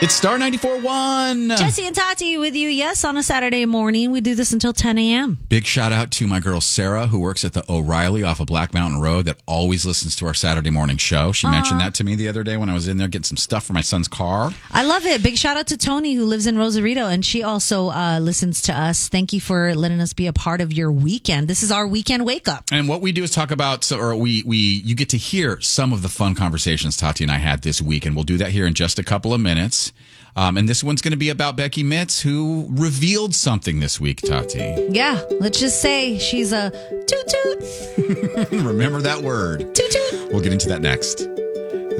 It's Star 94.1. Jesse and Tati with you, yes, on a Saturday morning. We do this until 10 a.m. Big shout out to my girl Sarah, who works at the O'Reilly off of Black Mountain Road, that always listens to our Saturday morning show. She mentioned that to me the other day when I was in there getting some stuff for my son's car. I love it. Big shout out to Tony, who lives in Rosarito, and she also listens to us. Thank you for letting us be a part of your weekend. This is our weekend wake up. And what we do is talk about, you get to hear some of the fun conversations Tati and I had this week, and we'll do that here in just a couple of minutes. And this one's going to be about Becky Mitz, who revealed something this week, Tati. Yeah, let's just say she's a toot-toot. Remember that word. Toot-toot. We'll get into that next.